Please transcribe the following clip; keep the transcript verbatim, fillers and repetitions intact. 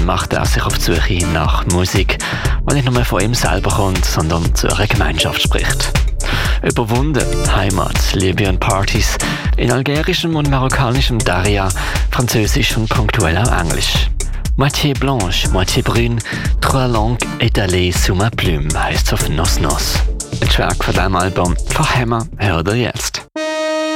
macht er sich auf die Suche nach Musik, die nicht nur von ihm selber kommt, sondern zu einer Gemeinschaft spricht. Überwunden, Heimat, Liebe und Partys, in algerischem und marokkanischem Daria, französisch und punktuell auch Englisch. Moitié blanche, moitié brune, trois langues étalées sous ma plume heisst es auf Nos Nos. Ein Track von diesem Album von Hammer hört ihr jetzt.